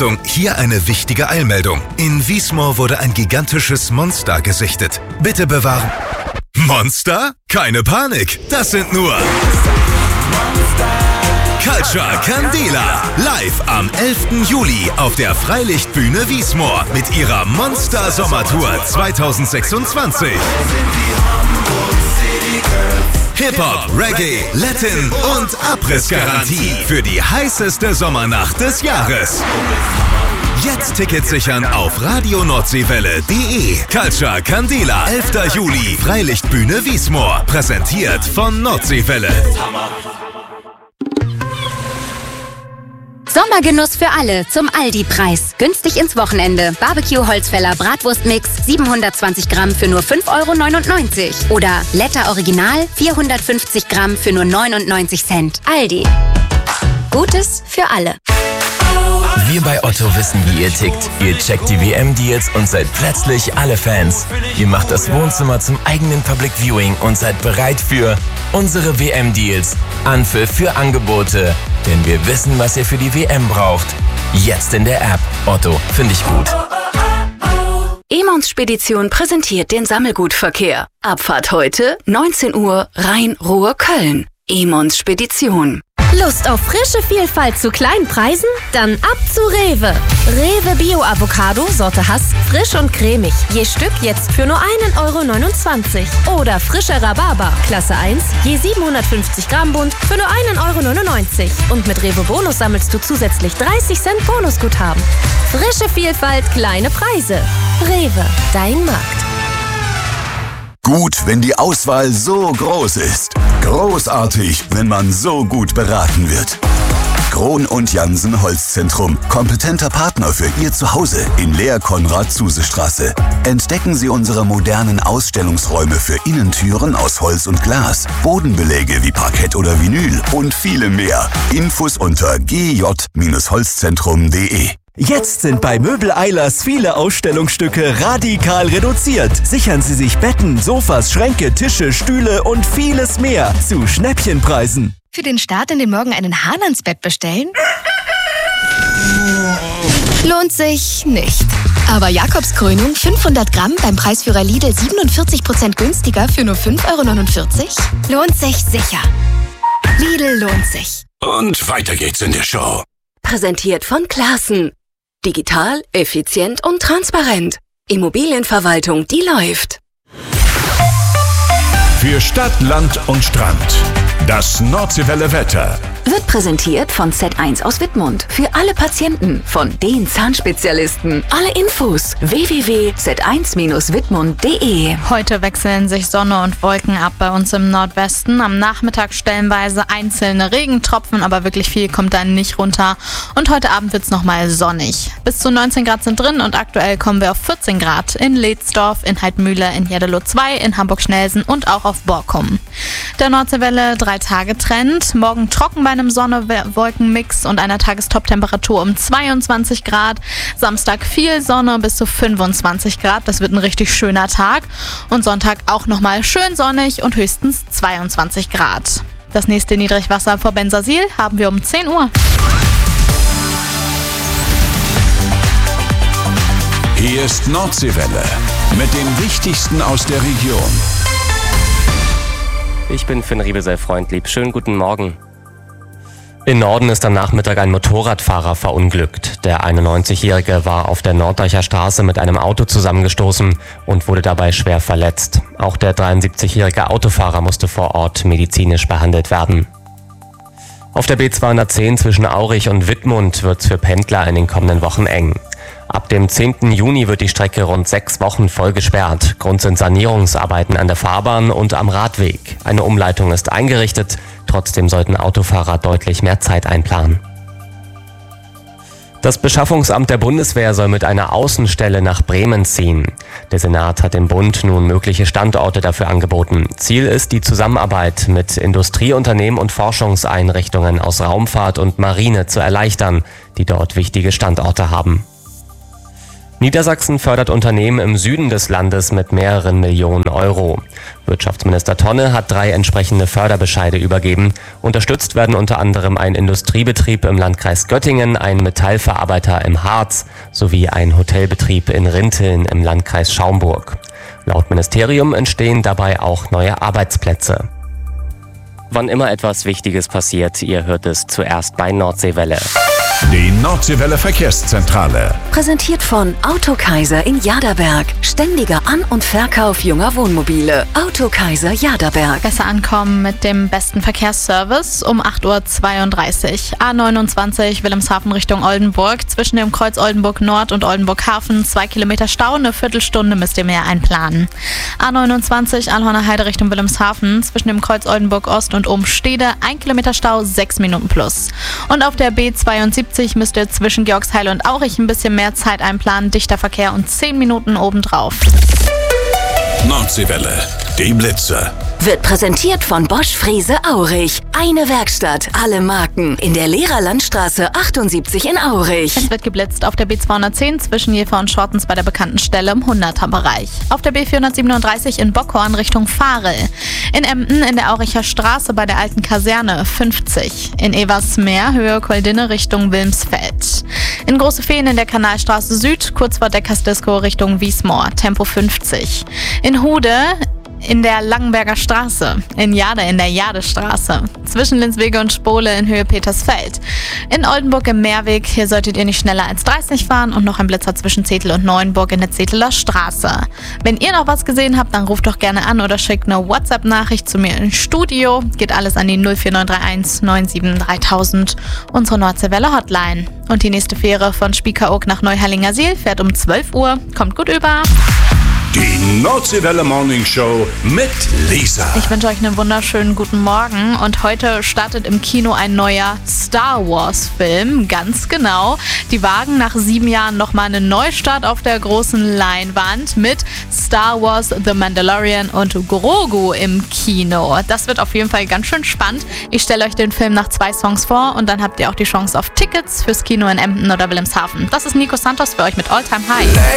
Achtung, hier eine wichtige Eilmeldung. In Wiesmoor wurde ein gigantisches Monster gesichtet. Bitte bewahren. Monster? Keine Panik, das sind nur Culture Candela. Live am 11. Juli auf der Freilichtbühne Wiesmoor mit ihrer Monster-Sommertour 2026. Hip-Hop, Reggae, Latin und Abrissgarantie für die heißeste Sommernacht des Jahres. Jetzt Tickets sichern auf radionordsee-welle.de. Culture Candela, 11. Juli, Freilichtbühne Wiesmoor. Präsentiert von Nordseewelle. Sommergenuss für alle zum Aldi-Preis. Günstig ins Wochenende. Barbecue-Holzfäller Bratwurstmix 720 Gramm für nur 5,99 €. Oder Letter Original 450 Gramm für nur 99 Cent. Aldi. Gutes für alle. Wir bei Otto wissen, wie ihr tickt. Ihr checkt die WM-Deals und seid plötzlich alle Fans. Ihr macht das Wohnzimmer zum eigenen Public Viewing und seid bereit für unsere WM-Deals. Anpfiff für Angebote. Denn wir wissen, was ihr für die WM braucht. Jetzt in der App. Otto, finde ich gut. Emons Spedition präsentiert den Sammelgutverkehr. Abfahrt heute, 19 Uhr, Rhein-Ruhr-Köln. Emons Spedition. Lust auf frische Vielfalt zu kleinen Preisen? Dann ab zu Rewe. Rewe Bio-Avocado, Sorte Hass, frisch und cremig. Je Stück jetzt für nur 1,29 €. Oder frischer Rhabarber, Klasse 1, je 750 Gramm Bund für nur 1,99 €. Und mit Rewe Bonus sammelst du zusätzlich 30 Cent Bonusguthaben. Frische Vielfalt, kleine Preise. Rewe, dein Markt. Gut, wenn die Auswahl so groß ist. Großartig, wenn man so gut beraten wird. Krohn und Jansen Holzzentrum. Kompetenter Partner für Ihr Zuhause in Lehr-Konrad-Zuse-Straße. Entdecken Sie unsere modernen Ausstellungsräume für Innentüren aus Holz und Glas, Bodenbeläge wie Parkett oder Vinyl und viele mehr. Infos unter gj-holzzentrum.de. Jetzt sind bei Möbel Eilers viele Ausstellungsstücke radikal reduziert. Sichern Sie sich Betten, Sofas, Schränke, Tische, Stühle und vieles mehr zu Schnäppchenpreisen. Für den Start in den Morgen einen Hahn ans Bett bestellen? Lohnt sich nicht. Aber Jakobskrönung 500 Gramm beim Preisführer Lidl 47% günstiger für nur 5,49 € lohnt sich sicher. Lidl lohnt sich. Und weiter geht's in der Show. Präsentiert von Classen. Digital, effizient und transparent. Immobilienverwaltung, die läuft. Für Stadt, Land und Strand. Das Nordseewelle Wetter. Wird präsentiert von Z1 aus Wittmund. Für alle Patienten, von den Zahnspezialisten. Alle Infos www.z1-wittmund.de. Heute wechseln sich Sonne und Wolken ab bei uns im Nordwesten. Am Nachmittag stellenweise einzelne Regentropfen, aber wirklich viel kommt dann nicht runter. Und heute Abend wird es nochmal sonnig. Bis zu 19 Grad sind drin und aktuell kommen wir auf 14 Grad in Leetsdorf, in Heidmühle, in Jeddelo 2, in Hamburg-Schnelsen und auch auf Borkum. Der Nordseewelle 3-Tage-Trend. Morgen trocken bei einem Sonne-Wolken-Mix und einer Tagestop-Temperatur um 22 Grad. Samstag viel Sonne bis zu 25 Grad. Das wird ein richtig schöner Tag. Und Sonntag auch nochmal schön sonnig und höchstens 22 Grad. Das nächste Niedrigwasser vor Bensersiel haben wir um 10 Uhr. Hier ist Nordseewelle mit dem Wichtigsten aus der Region. Ich bin Finn Riebesell-Freundlieb. Schönen guten Morgen. Im Norden ist am Nachmittag ein Motorradfahrer verunglückt. Der 91-Jährige war auf der Norddeutscher Straße mit einem Auto zusammengestoßen und wurde dabei schwer verletzt. Auch der 73-jährige Autofahrer musste vor Ort medizinisch behandelt werden. Auf der B210 zwischen Aurich und Wittmund wird's für Pendler in den kommenden Wochen eng. Ab dem 10. Juni wird die Strecke rund 6 Wochen voll gesperrt. Grund sind Sanierungsarbeiten an der Fahrbahn und am Radweg. Eine Umleitung ist eingerichtet. Trotzdem sollten Autofahrer deutlich mehr Zeit einplanen. Das Beschaffungsamt der Bundeswehr soll mit einer Außenstelle nach Bremen ziehen. Der Senat hat dem Bund nun mögliche Standorte dafür angeboten. Ziel ist die Zusammenarbeit mit Industrieunternehmen und Forschungseinrichtungen aus Raumfahrt und Marine zu erleichtern, die dort wichtige Standorte haben. Niedersachsen fördert Unternehmen im Süden des Landes mit mehreren Millionen Euro. Wirtschaftsminister Tonne hat 3 entsprechende Förderbescheide übergeben. Unterstützt werden unter anderem ein Industriebetrieb im Landkreis Göttingen, ein Metallverarbeiter im Harz sowie ein Hotelbetrieb in Rinteln im Landkreis Schaumburg. Laut Ministerium entstehen dabei auch neue Arbeitsplätze. Wann immer etwas Wichtiges passiert, ihr hört es zuerst bei Nordseewelle. Die Nordseewelle Verkehrszentrale. Präsentiert von Autokaiser in Jaderberg. Ständiger An- und Verkauf junger Wohnmobile. Autokaiser Jaderberg. Besser ankommen mit dem besten Verkehrsservice um 8:32 Uhr. A29 Wilhelmshaven Richtung Oldenburg. Zwischen dem Kreuz Oldenburg Nord und Oldenburg Hafen 2 Kilometer Stau. Eine Viertelstunde müsst ihr mehr einplanen. A29 Alhorner Heide Richtung Wilhelmshaven. Zwischen dem Kreuz Oldenburg Ost und Umstede 1 Kilometer Stau, 6 Minuten plus. Und auf der B72 müsst ihr zwischen Georgsheil und Aurich ein bisschen mehr Zeit einplanen. Dichter Verkehr und 10 Minuten obendrauf. Nordseewelle, die Blitzer. Wird präsentiert von Bosch Frese Aurich. Eine Werkstatt, alle Marken. In der Lehrerlandstraße 78 in Aurich. Es wird geblitzt auf der B210 zwischen Jever und Schortens bei der bekannten Stelle im 100er-Bereich. Auf der B437 in Bockhorn Richtung Fahrel. In Emden in der Auricher Straße bei der alten Kaserne 50. In Eversmeer Höhe Koldinne Richtung Wilmsfeld. In Große Feen in der Kanalstraße Süd kurz vor Deckersdisco Richtung Wiesmoor Tempo 50. In Hude in der Langenberger Straße, in Jade in der Jadestraße, zwischen Linswege und Spole in Höhe Petersfeld. In Oldenburg im Meerweg, hier solltet ihr nicht schneller als 30 fahren und noch ein Blitzer zwischen Zetel und Neuenburg in der Zeteler Straße. Wenn ihr noch was gesehen habt, dann ruft doch gerne an oder schickt eine WhatsApp-Nachricht zu mir ins Studio. Geht alles an die 04931 97 3000, unsere Nordseewelle Hotline. Und die nächste Fähre von Spiekeroog nach Neuhallingersiel fährt um 12 Uhr. Kommt gut über. Die Nordseewelle Morning Show mit Lisa. Ich wünsche euch einen wunderschönen guten Morgen und heute startet im Kino ein neuer Star Wars Film, ganz genau. Die wagen nach 7 Jahren nochmal einen Neustart auf der großen Leinwand mit Star Wars The Mandalorian und Grogu im Kino. Das wird auf jeden Fall ganz schön spannend. Ich stelle euch den Film nach 2 Songs vor und dann habt ihr auch die Chance auf Tickets fürs Kino in Emden oder Wilhelmshaven. Das ist Nico Santos für euch mit All Time High.